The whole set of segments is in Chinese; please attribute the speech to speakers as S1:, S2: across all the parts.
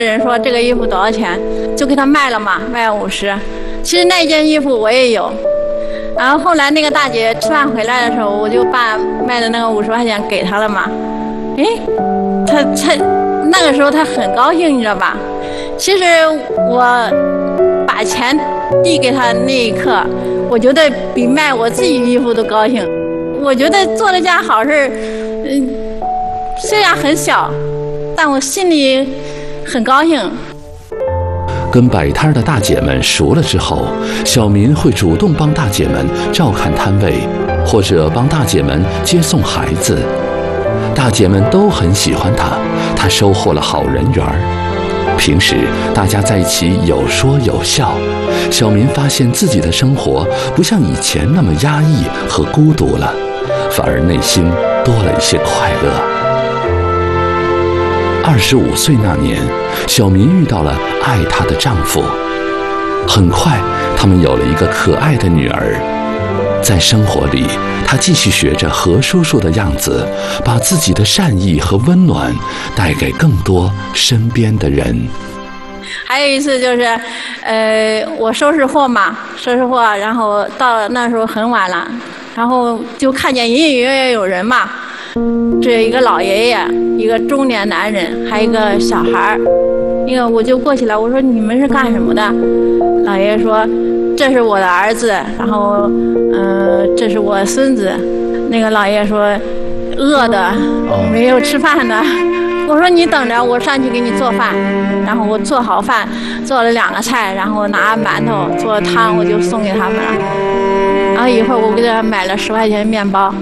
S1: 人说这个衣服多少钱，就给他卖了嘛，卖50。其实那件衣服我也有，然后后来那个大姐吃饭回来的时候，我就把卖的那个50块钱给她了嘛。哎，她那个时候她很高兴，你知道吧？其实我把钱递给她那一刻，我觉得比卖我自己衣服都高兴。我觉得做了件好事，虽然很小，但我心里很高兴。
S2: 跟摆摊的大姐们熟了之后，小民会主动帮大姐们照看摊位，或者帮大姐们接送孩子。大姐们都很喜欢他，他收获了好人缘。平时大家在一起有说有笑，小民发现自己的生活不像以前那么压抑和孤独了，反而内心多了一些快乐。25岁那年，小民遇到了爱她的丈夫。很快，他们有了一个可爱的女儿。在生活里，她继续学着何叔叔的样子，把自己的善意和温暖带给更多身边的人。
S1: 还有一次就是，我收拾货嘛，然后到那时候很晚了，然后就看见隐隐约约有人嘛。这一个老爷爷，一个中年男人，还有一个小孩儿。我就过去了，我说你们是干什么的？老爷爷说这是我的儿子，然后这是我孙子。那个老爷爷说饿的，没有吃饭的。我说你等着，我上去给你做饭。然后我做好饭，做了2个菜，然后拿馒头做汤，我就送给他们了。然后一会儿我给他买了10块钱面包。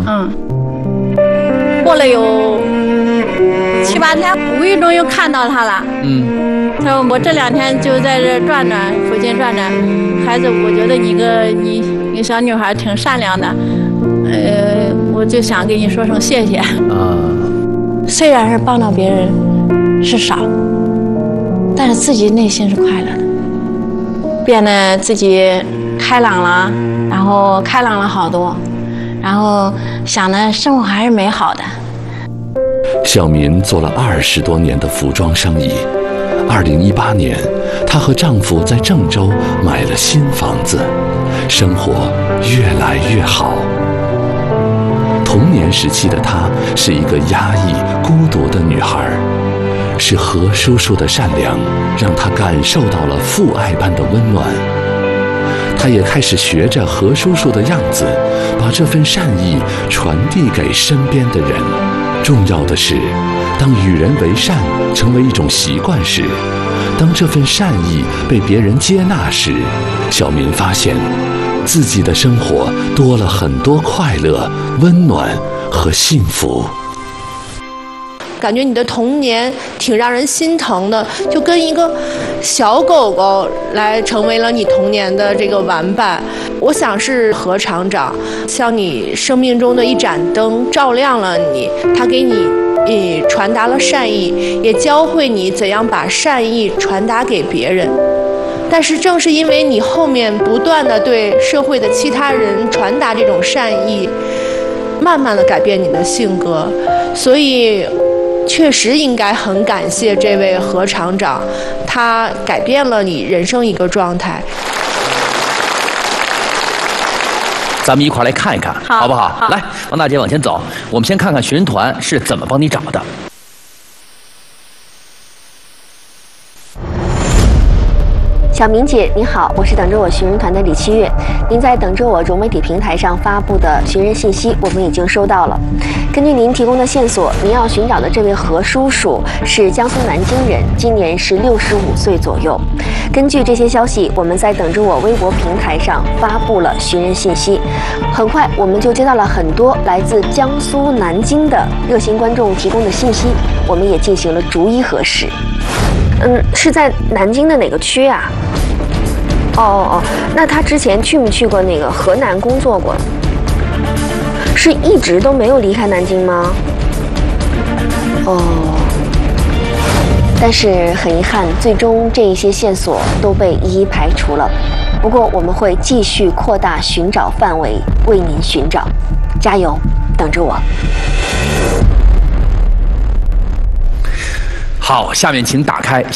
S1: 过了有7、8天，无意中又看到他了。他说我这2天就在这转转，附近转转。孩子，我觉得你个小女孩挺善良的，我就想给你说声谢谢。虽然是帮到别人是少，但是自己内心是快乐的，变得自己开朗了，然后开朗了好多。然后想的生活还是美好的。
S2: 小民做了20多年的服装生意。2018年，她和丈夫在郑州买了新房子，生活越来越好。童年时期的她是一个压抑、孤独的女孩，是何叔叔的善良让她感受到了父爱般的温暖。他也开始学着何叔叔的样子，把这份善意传递给身边的人。重要的是，当与人为善成为一种习惯时，当这份善意被别人接纳时，小民发现自己的生活多了很多快乐、温暖和幸福。
S3: 感觉你的童年挺让人心疼的，就跟一个小狗狗来成为了你童年的这个玩伴。我想是何厂长像你生命中的一盏灯，照亮了你，他给你传达了善意，也教会你怎样把善意传达给别人。但是正是因为你后面不断的对社会的其他人传达这种善意，慢慢的改变你的性格，所以确实应该很感谢这位何厂长，他改变了你人生一个状态。
S4: 咱们一块儿来看一看，好不好？
S1: 好，
S4: 来，王大姐往前走，我们先看看寻人团是怎么帮你找的。
S5: 小明姐你好，我是等着我寻人团的李七月。您在等着我融媒体平台上发布的寻人信息，我们已经收到了。根据您提供的线索，您要寻找的这位何叔叔是江苏南京人，今年是65岁左右。根据这些消息，我们在等着我微博平台上发布了寻人信息。很快，我们就接到了很多来自江苏南京的热心观众提供的信息，我们也进行了逐一核实。是在南京的哪个区啊？那他之前去没去过那个河南工作过？是一直都没有离开南京吗？但是很遗憾，最终这一些线索都被一一排除了。不过我们会继续扩大寻找范围，为您寻找，加油，等着我。
S4: 好，下面请打开